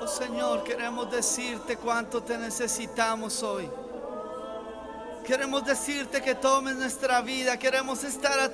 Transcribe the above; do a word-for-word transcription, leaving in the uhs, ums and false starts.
Oh Señor, queremos decirte cuánto te necesitamos hoy. Queremos decirte que tomes nuestra vida. Queremos estar a